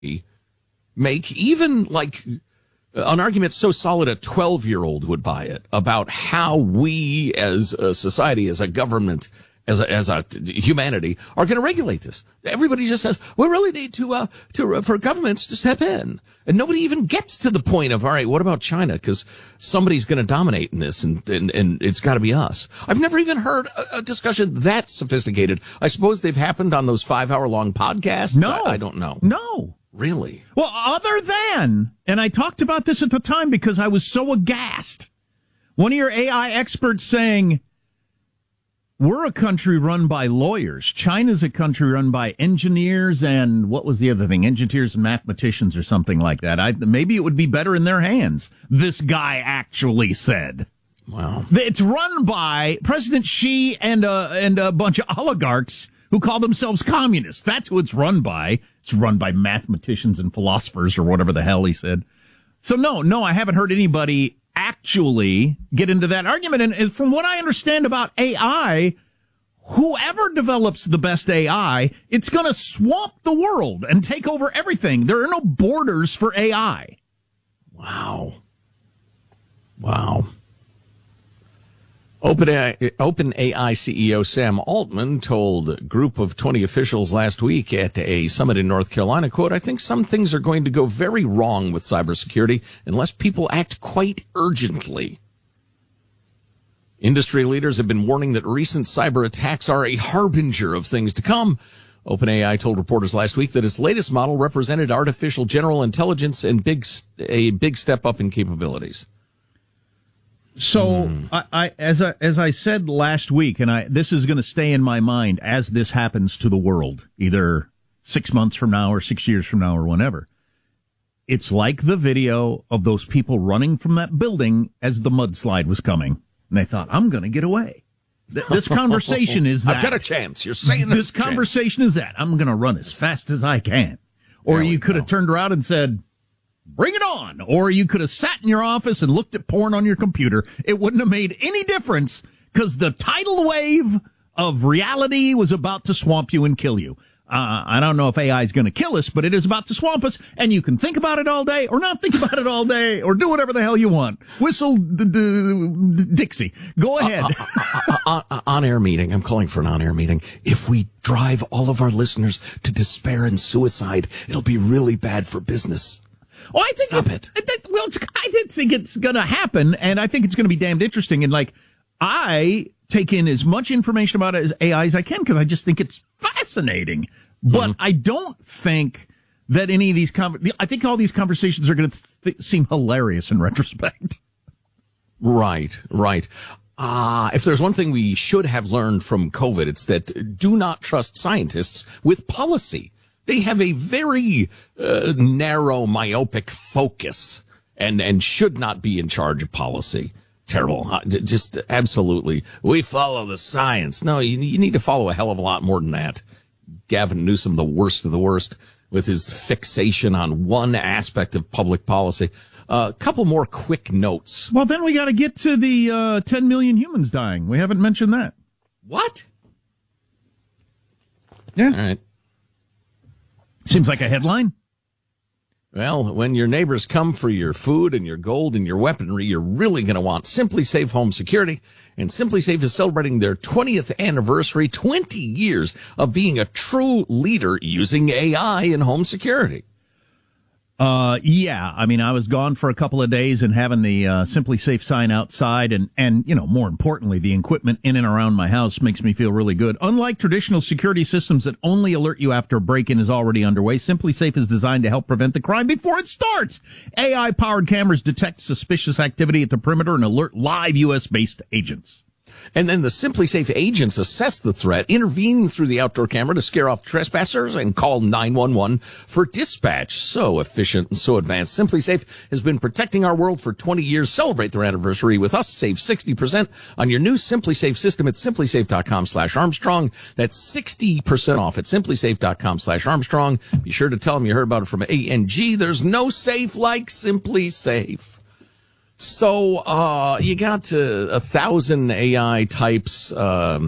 make even like an argument so solid a 12-year-old would buy it about how we as a society, as a government, as a humanity are going to regulate this. Everybody just says, we really need for governments to step in. And nobody even gets to the point of, all right, what about China? Because somebody's going to dominate in this and it's got to be us. I've never even heard a discussion that sophisticated. I suppose they've happened on those 5-hour-long podcasts. No. I don't know. No. Really? Well, other than, and I talked about this at the time because I was so aghast. One of your AI experts saying, we're a country run by lawyers. China's a country run by engineers and what was the other thing? Engineers and mathematicians or something like that. Maybe it would be better in their hands, this guy actually said. Wow. It's run by President Xi and a bunch of oligarchs who call themselves communists. That's who it's run by. It's run by mathematicians and philosophers or whatever the hell he said. So no, I haven't heard anybody actually get into that argument. And from what I understand about AI, whoever develops the best AI, it's going to swamp the world and take over everything. There are no borders for AI. Wow. OpenAI CEO Sam Altman told a group of 20 officials last week at a summit in North Carolina, quote, I think some things are going to go very wrong with cybersecurity unless people act quite urgently. Industry leaders have been warning that recent cyber attacks are a harbinger of things to come. OpenAI told reporters last week that its latest model represented artificial general intelligence and a big step up in capabilities. So, as I said last week, and this is going to stay in my mind as this happens to the world, either 6 months from now or 6 years from now or whenever. It's like the video of those people running from that building as the mudslide was coming, and they thought, I'm going to get away. This conversation is that. I've got a chance. You're saying this conversation is that. I'm going to run as fast as I can. Or you could have turned around and said, bring it on. Or you could have sat in your office and looked at porn on your computer. It wouldn't have made any difference because the tidal wave of reality was about to swamp you and kill you. I don't know if AI is going to kill us, but it is about to swamp us, and you can think about it all day or not think about it all day or do whatever the hell you want. Whistle Dixie. Go ahead. On-air meeting. I'm calling for an on-air meeting. If we drive all of our listeners to despair and suicide, it'll be really bad for business. Oh, I think Stop it. I did think it's going to happen, and I think it's going to be damned interesting. And I take in as much information about it as AI as I can because I just think it's fascinating. But I don't think that any of these I think all these conversations are going to seem hilarious in retrospect. Right. If there's one thing we should have learned from COVID, it's that do not trust scientists with policy. They have a very narrow, myopic focus and should not be in charge of policy. Terrible. Just absolutely. We follow the science. No, you need to follow a hell of a lot more than that. Gavin Newsom, the worst of the worst, with his fixation on one aspect of public policy. A couple more quick notes. Well, then we got to get to the 10 million humans dying. We haven't mentioned that. What? Yeah. All right. Seems like a headline. Well, when your neighbors come for your food and your gold and your weaponry, you're really going to want Simply Safe Home Security. And Simply Safe is celebrating their 20th anniversary, 20 years of being a true leader using AI in home security. Yeah. I mean, I was gone for a couple of days and having the Simply Safe sign outside and, you know, more importantly, the equipment in and around my house makes me feel really good. Unlike traditional security systems that only alert you after a break-in is already underway, Simply Safe is designed to help prevent the crime before it starts. AI-powered cameras detect suspicious activity at the perimeter and alert live U.S.-based agents. And then the Simply Safe agents assess the threat, intervene through the outdoor camera to scare off trespassers, and call 911 for dispatch. So efficient and so advanced. Simply Safe has been protecting our world for 20 years. Celebrate their anniversary with us. Save 60% on your new Simply Safe system at simplysafe.com/Armstrong. That's 60% off at simplysafe.com/Armstrong. Be sure to tell them you heard about it from ANG. There's no safe like Simply Safe. So, you got 1,000 AI types,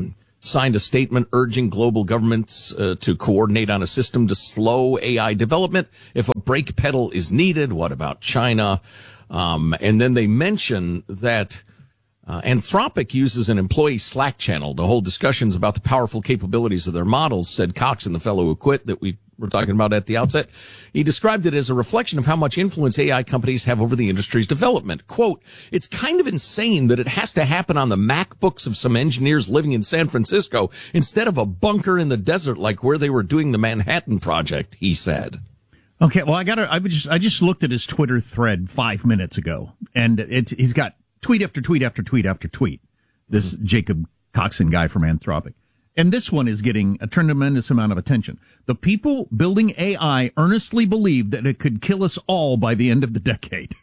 signed a statement urging global governments to coordinate on a system to slow AI development if a brake pedal is needed. What about China? And then they mention that Anthropic uses an employee Slack channel to hold discussions about the powerful capabilities of their models, said Cox and the fellow who quit that we were talking about at the outset. He described it as a reflection of how much influence AI companies have over the industry's development. Quote, it's kind of insane that it has to happen on the MacBooks of some engineers living in San Francisco instead of a bunker in the desert like where they were doing the Manhattan Project, he said. Okay, well, I just looked at his Twitter thread 5 minutes ago, and he's got tweet after tweet after tweet after tweet. This Jacob Coxon guy from Anthropic. And this one is getting a tremendous amount of attention. The people building AI earnestly believe that it could kill us all by the end of the decade.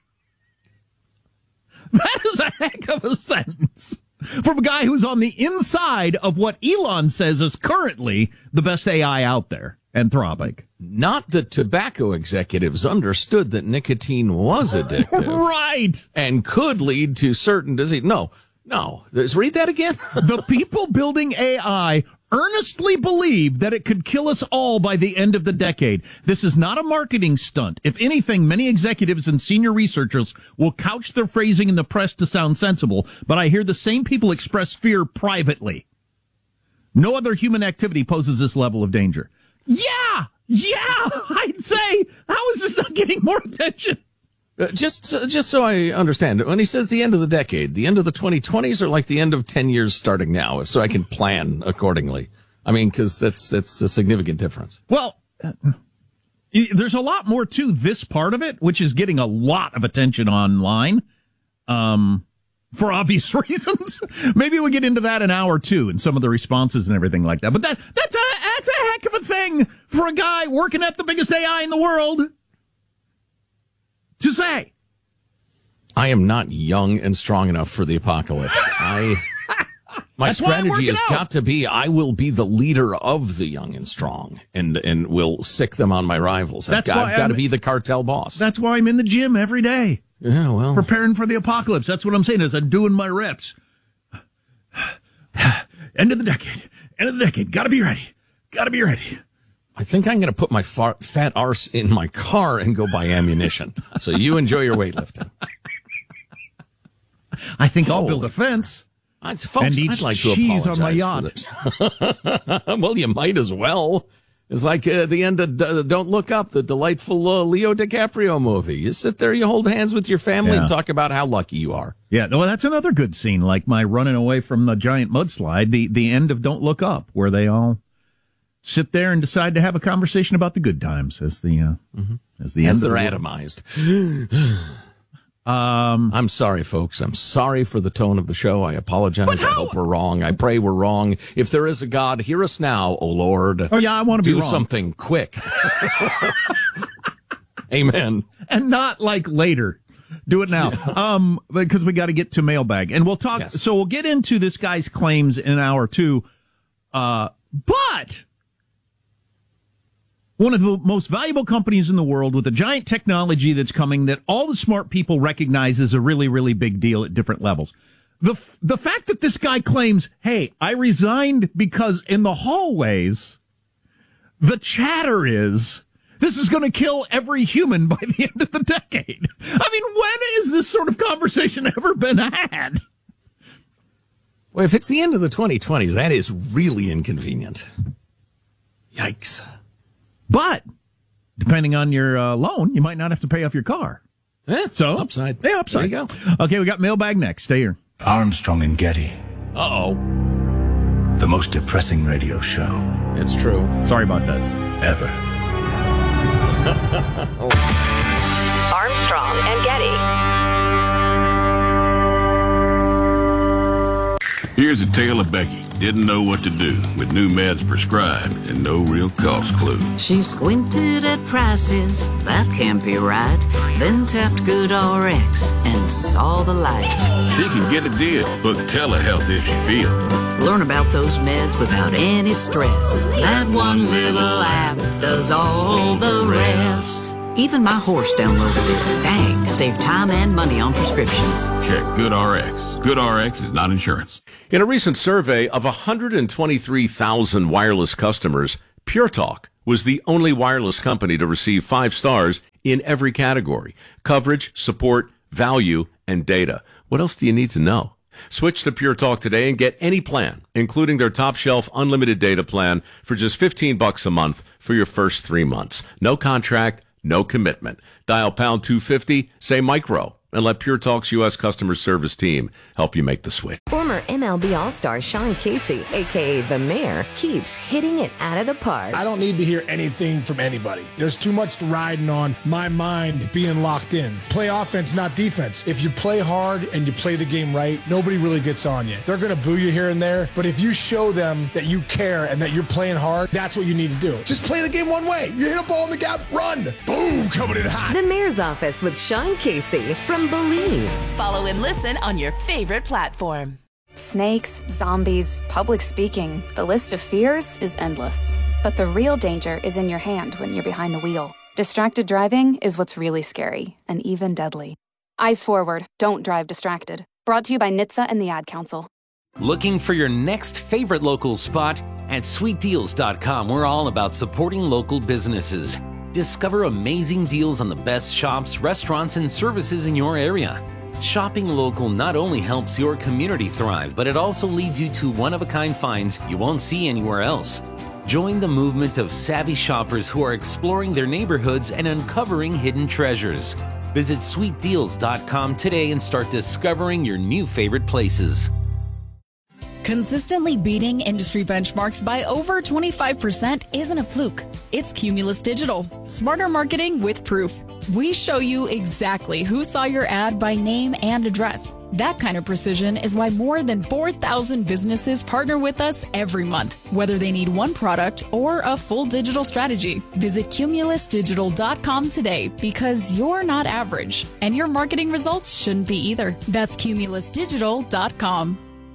That is a heck of a sentence from a guy who's on the inside of what Elon says is currently the best AI out there, Anthropic. Not that tobacco executives understood that nicotine was addictive. Right. And could lead to certain disease. No. Read that again. The people building AI earnestly believe that it could kill us all by the end of the decade. This is not a marketing stunt. If anything, many executives and senior researchers will couch their phrasing in the press to sound sensible, but I hear the same people express fear privately. No other human activity poses this level of danger. Yeah, I'd say, how is this not getting more attention? Just so I understand, when he says the end of the decade, the end of the 2020s or like the end of 10 years starting now, so I can plan accordingly? I mean, because that's a significant difference. Well, there's a lot more to this part of it, which is getting a lot of attention online, for obvious reasons. Maybe we'll get into that in hour 2 and some of the responses and everything like that. But that's a heck of a thing for a guy working at the biggest AI in the world to say. I am not young and strong enough for the apocalypse. My strategy has got to be, I will be the leader of the young and strong and will sick them on my rivals. I've got to be the cartel boss. That's why I'm in the gym every day. Yeah, well. Preparing for the apocalypse. That's what I'm saying is I'm doing my reps. End of the decade. Gotta be ready. I think I'm going to put my fat arse in my car and go buy ammunition. So you enjoy your weightlifting. I think I'll build a fence. Folks, and eat I'd like to cheese apologize on my yacht. Well, you might as well. It's like the end of Don't Look Up, the delightful Leo DiCaprio movie. You sit there, you hold hands with your family and talk about how lucky you are. Yeah, well, that's another good scene, like my running away from the giant mudslide, the end of Don't Look Up, where they all sit there and decide to have a conversation about the good times as they're atomized. I'm sorry, folks. I'm sorry for the tone of the show. I apologize. I hope we're wrong. I pray we're wrong. If there is a God, hear us now, O Lord. Oh, yeah, I want to be wrong. Do something quick. Amen. And not like later. Do it now. Because we got to get to mailbag. And we'll talk. Yes. So we'll get into this guy's claims in hour 2. But one of the most valuable companies in the world with a giant technology that's coming that all the smart people recognize is a really, really big deal at different levels. The fact that this guy claims, hey, I resigned because in the hallways, the chatter is, this is going to kill every human by the end of the decade. I mean, when has this sort of conversation ever been had? Well, if it's the end of the 2020s, that is really inconvenient. Yikes. But depending on your loan, you might not have to pay off your car. So upside. Yeah, upside. There you go. Okay, we got mailbag next. Stay here. Armstrong and Getty. Uh-oh. The most depressing radio show. It's true. Sorry about that. Ever. Armstrong and Getty. Here's a tale of Becky. Didn't know what to do with new meds prescribed and no real cost clue. She squinted at prices, that can't be right. Then tapped GoodRx and saw the light. She can get a deal. Book telehealth if she feels. Learn about those meds without any stress. That one little app does all the rest. Even my horse downloaded it. Dang, save time and money on prescriptions. Check GoodRx. GoodRx is not insurance. In a recent survey of 123,000 wireless customers, Pure Talk was the only wireless company to receive 5 stars in every category: coverage, support, value, and data. What else do you need to know? Switch to Pure Talk today and get any plan, including their top shelf unlimited data plan, for just $15 a month for your first 3 months. No contract, no commitment. Dial pound 250, say micro, and let Pure Talk's U.S. customer service team help you make the switch. Former MLB All-Star Sean Casey, a.k.a. The Mayor, keeps hitting it out of the park. I don't need to hear anything from anybody. There's too much riding on my mind being locked in. Play offense, not defense. If you play hard and you play the game right, nobody really gets on you. They're going to boo you here and there, but if you show them that you care and that you're playing hard, that's what you need to do. Just play the game one way. You hit a ball in the gap, run. Boom, coming in hot. The Mayor's Office with Sean Casey from Believe. Follow and listen on your favorite platform. Snakes, zombies, public speaking. The list of fears is endless. But the real danger is in your hand when you're behind the wheel. Distracted driving is what's really scary and even deadly. Eyes forward. Don't drive distracted. Brought to you by NHTSA and the Ad Council. Looking for your next favorite local spot? At sweetdeals.com, we're all about supporting local businesses. Discover amazing deals on the best shops, restaurants, and services in your area. Shopping local not only helps your community thrive, but it also leads you to one-of-a-kind finds you won't see anywhere else. Join the movement of savvy shoppers who are exploring their neighborhoods and uncovering hidden treasures. Visit sweetdeals.com today and start discovering your new favorite places. Consistently beating industry benchmarks by over 25% isn't a fluke. It's Cumulus Digital. Smarter marketing with proof. We show you exactly who saw your ad by name and address. That kind of precision is why more than 4,000 businesses partner with us every month, whether they need one product or a full digital strategy. Visit cumulusdigital.com today because you're not average, and your marketing results shouldn't be either. That's cumulusdigital.com.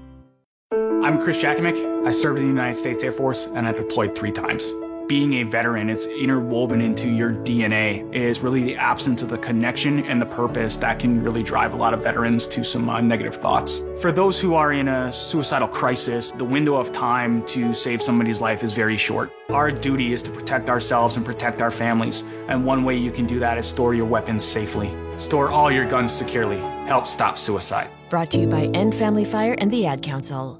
I'm Chris Jakovic. I served in the United States Air Force and I deployed 3 times. Being a veteran, it's interwoven into your DNA, is really the absence of the connection and the purpose that can really drive a lot of veterans to some negative thoughts. For those who are in a suicidal crisis, the window of time to save somebody's life is very short. Our duty is to protect ourselves and protect our families, and one way you can do that is store your weapons safely. Store all your guns securely. Help stop suicide. Brought to you by End Family Fire and the Ad Council.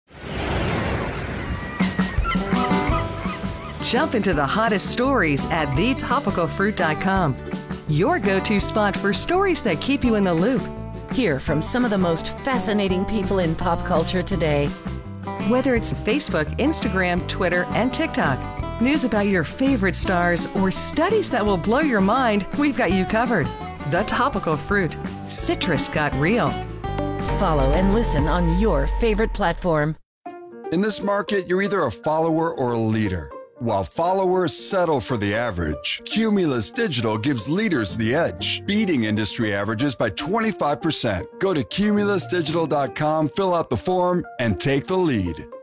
Jump into the hottest stories at thetopicalfruit.com. Your go-to spot for stories that keep you in the loop. Hear from some of the most fascinating people in pop culture today. Whether it's Facebook, Instagram, Twitter, and TikTok, news about your favorite stars, or studies that will blow your mind, we've got you covered. The Topical Fruit. Citrus got real. Follow and listen on your favorite platform. In this market, you're either a follower or a leader. While followers settle for the average, Cumulus Digital gives leaders the edge, beating industry averages by 25%. Go to cumulusdigital.com, fill out the form, and take the lead.